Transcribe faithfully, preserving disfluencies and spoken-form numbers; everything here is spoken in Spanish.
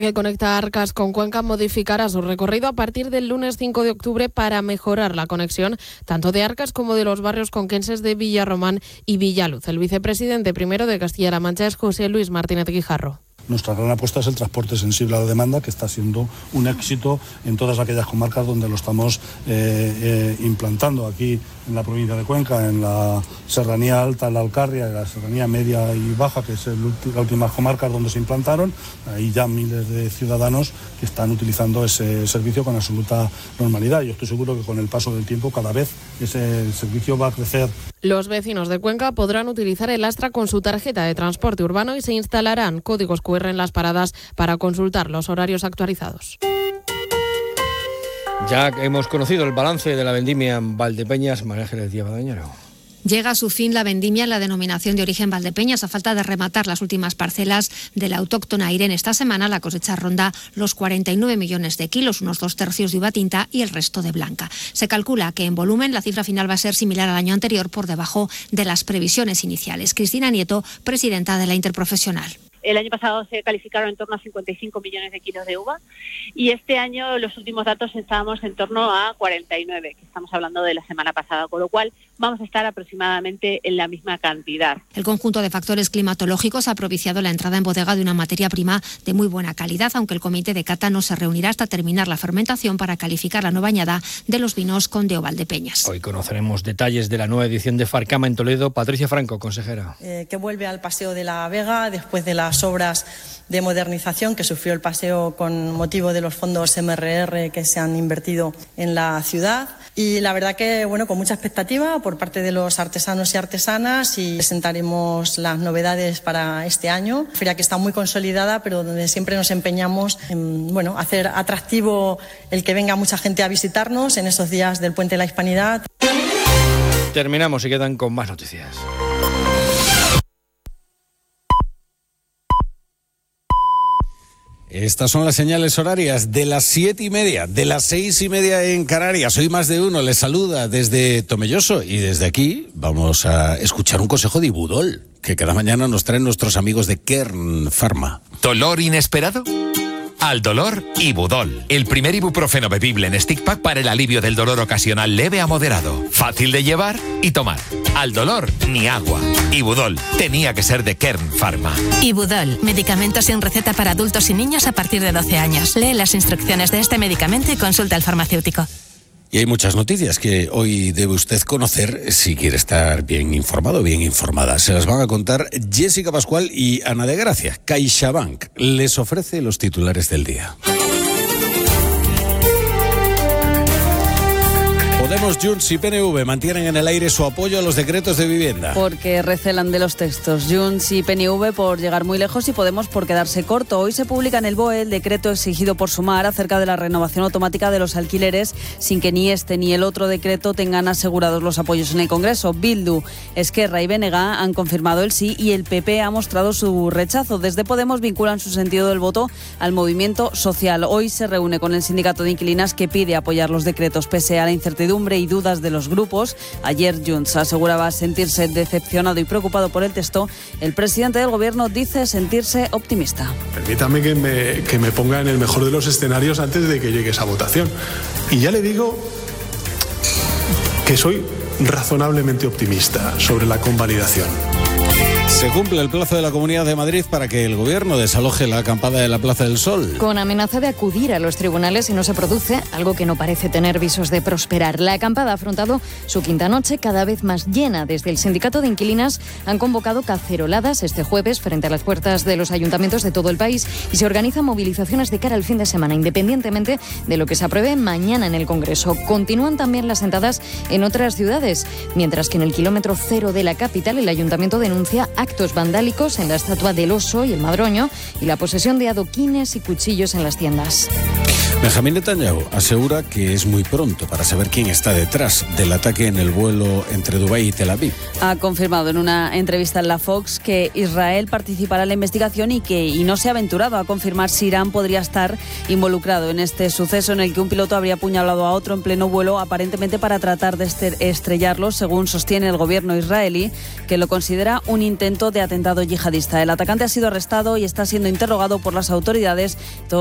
Que conecta Arcas con Cuenca modificará su recorrido a partir del lunes cinco de octubre para mejorar la conexión tanto de Arcas como de los barrios conquenses de Villarromán y Villaluz. El vicepresidente primero de Castilla-La Mancha es José Luis Martínez Guijarro. Nuestra gran apuesta es el transporte sensible a la demanda, que está siendo un éxito en todas aquellas comarcas donde lo estamos eh, eh, implantando. Aquí en la provincia de Cuenca, en la Serranía Alta, en la Alcarria, en la Serranía Media y Baja, que es el, las últimas comarcas donde se implantaron, hay ya miles de ciudadanos que están utilizando ese servicio con absoluta normalidad. Yo estoy seguro que con el paso del tiempo cada vez ese servicio va a crecer. Los vecinos de Cuenca podrán utilizar el Astra con su tarjeta de transporte urbano y se instalarán códigos cu erre en las paradas para consultar los horarios actualizados. Ya hemos conocido el balance de la vendimia en Valdepeñas. María Ángeles Díaz Badañero. Llega a su fin la vendimia en la denominación de origen Valdepeñas a falta de rematar las últimas parcelas de la autóctona Irene. Esta semana la cosecha ronda los cuarenta y nueve millones de kilos, unos dos tercios de uva tinta y el resto de blanca. Se calcula que en volumen la cifra final va a ser similar al año anterior, por debajo de las previsiones iniciales. Cristina Nieto, presidenta de la Interprofesional. El año pasado se calificaron en torno a cincuenta y cinco millones de kilos de uva y este año los últimos datos estábamos en torno a cuarenta y nueve, que estamos hablando de la semana pasada, con lo cual vamos a estar aproximadamente en la misma cantidad. El conjunto de factores climatológicos ha propiciado la entrada en bodega de una materia prima de muy buena calidad, aunque el comité de cata no se reunirá hasta terminar la fermentación para calificar la nueva añada de los vinos Condeo Valdepeñas. Hoy conoceremos detalles de la nueva edición de Farcama en Toledo. Patricia Franco, consejera. Eh, que vuelve al Paseo de la Vega después de la obras de modernización que sufrió el paseo con motivo de los fondos eme erre erre que se han invertido en la ciudad. Y la verdad que, bueno, con mucha expectativa por parte de los artesanos y artesanas, y presentaremos las novedades para este año. Feria que está muy consolidada, pero donde siempre nos empeñamos en, bueno, hacer atractivo el que venga mucha gente a visitarnos en esos días del Puente de la Hispanidad. Terminamos y quedan con más noticias. Estas son las señales horarias de las siete y media, de las seis y media en Canarias. Hoy Más de Uno les saluda desde Tomelloso y desde aquí vamos a escuchar un consejo de Ibudol que cada mañana nos traen nuestros amigos de Kern Pharma. ¿Dolor inesperado? Al dolor, Ibudol, el primer ibuprofeno bebible en stick pack para el alivio del dolor ocasional leve a moderado. Fácil de llevar y tomar. Al dolor, ni agua. Ibudol, tenía que ser de Kern Pharma. Ibudol, medicamento sin receta para adultos y niños a partir de doce años. Lee las instrucciones de este medicamento y consulta al farmacéutico. Y hay muchas noticias que hoy debe usted conocer si quiere estar bien informado, bien informada. Se las van a contar Jessica Pascual y Ana de Gracia. CaixaBank les ofrece los titulares del día. Podemos, Junts y P N V mantienen en el aire su apoyo a los decretos de vivienda. Porque recelan de los textos. Junts y P N V por llegar muy lejos y Podemos por quedarse corto. Hoy se publica en el B O E el decreto exigido por Sumar acerca de la renovación automática de los alquileres sin que ni este ni el otro decreto tengan asegurados los apoyos en el Congreso. Bildu, Esquerra y B N G han confirmado el sí y el P P ha mostrado su rechazo. Desde Podemos vinculan su sentido del voto al movimiento social. Hoy se reúne con el sindicato de inquilinas que pide apoyar los decretos pese a la incertidumbre y dudas de los grupos. Ayer Junts aseguraba sentirse decepcionado y preocupado por el texto. El presidente del gobierno dice sentirse optimista. Permítame que me, que me ponga en el mejor de los escenarios antes de que llegue esa votación. Y ya le digo que soy razonablemente optimista sobre la convalidación. Se cumple el plazo de la Comunidad de Madrid para que el gobierno desaloje la acampada de la Plaza del Sol. Con amenaza de acudir a los tribunales si no se produce, algo que no parece tener visos de prosperar. La acampada ha afrontado su quinta noche, cada vez más llena. Desde el sindicato de inquilinas han convocado caceroladas este jueves frente a las puertas de los ayuntamientos de todo el país y se organizan movilizaciones de cara al fin de semana, independientemente de lo que se apruebe mañana en el Congreso. Continúan también las sentadas en otras ciudades, mientras que en el kilómetro cero de la capital el ayuntamiento denuncia actos vandálicos en la estatua del oso y el madroño y la posesión de adoquines y cuchillos en las tiendas. Benjamín Netanyahu asegura que es muy pronto para saber quién está detrás del ataque en el vuelo entre Dubái y Tel Aviv. Ha confirmado en una entrevista en la Fox que Israel participará en la investigación y que y no se ha aventurado a confirmar si Irán podría estar involucrado en este suceso en el que un piloto habría apuñalado a otro en pleno vuelo, aparentemente para tratar de estrellarlo, según sostiene el gobierno israelí, que lo considera un intento intento de atentado yihadista. El atacante ha sido arrestado y está siendo interrogado por las autoridades.